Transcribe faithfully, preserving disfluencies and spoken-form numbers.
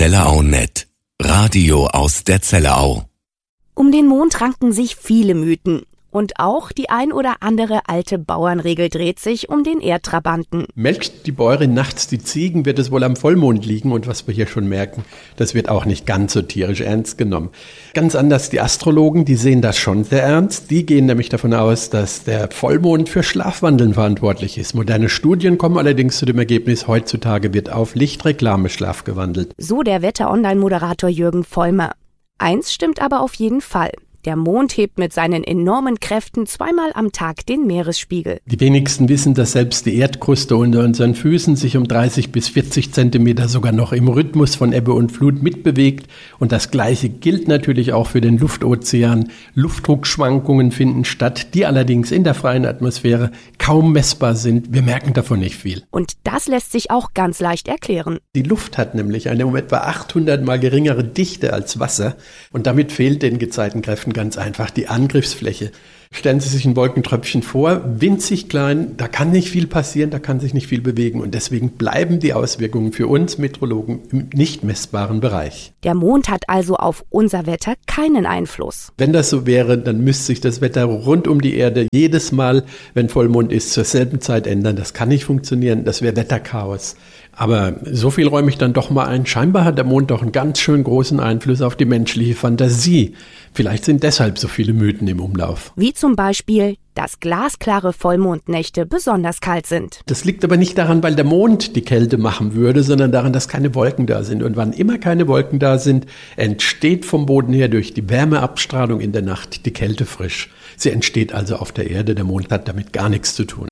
Zellerau Punkt net. Radio aus der Zellerau. Um den Mond ranken sich viele Mythen. Und auch die ein oder andere alte Bauernregel dreht sich um den Erdtrabanten. Melkt die Bäuerin nachts die Ziegen, wird es wohl am Vollmond liegen. Und was wir hier schon merken, das wird auch nicht ganz so tierisch ernst genommen. Ganz anders die Astrologen, die sehen das schon sehr ernst. Die gehen nämlich davon aus, dass der Vollmond für Schlafwandeln verantwortlich ist. Moderne Studien kommen allerdings zu dem Ergebnis, heutzutage wird auf Lichtreklame Schlaf gewandelt. So der Wetter-Online-Moderator Jürgen Vollmer. Eins stimmt aber auf jeden Fall. Der Mond hebt mit seinen enormen Kräften zweimal am Tag den Meeresspiegel. Die wenigsten wissen, dass selbst die Erdkruste unter unseren Füßen sich um dreißig bis vierzig Zentimeter sogar noch im Rhythmus von Ebbe und Flut mitbewegt. Und das Gleiche gilt natürlich auch für den Luftozean. Luftdruckschwankungen finden statt, die allerdings in der freien Atmosphäre kaum messbar sind. Wir merken davon nicht viel. Und das lässt sich auch ganz leicht erklären. Die Luft hat nämlich eine um etwa achthundert Mal geringere Dichte als Wasser. Und damit fehlt den Gezeitenkräften ganz einfach die Angriffsfläche. Stellen Sie sich ein Wolkentröpfchen vor, winzig klein, da kann nicht viel passieren, da kann sich nicht viel bewegen und deswegen bleiben die Auswirkungen für uns Meteorologen im nicht messbaren Bereich. Der Mond hat also auf unser Wetter keinen Einfluss. Wenn das so wäre, dann müsste sich das Wetter rund um die Erde jedes Mal, wenn Vollmond ist, zur selben Zeit ändern. Das kann nicht funktionieren, das wäre Wetterchaos. Aber so viel räume ich dann doch mal ein. Scheinbar hat der Mond doch einen ganz schön großen Einfluss auf die menschliche Fantasie. Vielleicht sind deshalb so viele Mythen im Umlauf. Wie zum Beispiel, dass glasklare Vollmondnächte besonders kalt sind. Das liegt aber nicht daran, weil der Mond die Kälte machen würde, sondern daran, dass keine Wolken da sind. Und wann immer keine Wolken da sind, entsteht vom Boden her durch die Wärmeabstrahlung in der Nacht die Kälte frisch. Sie entsteht also auf der Erde. Der Mond hat damit gar nichts zu tun.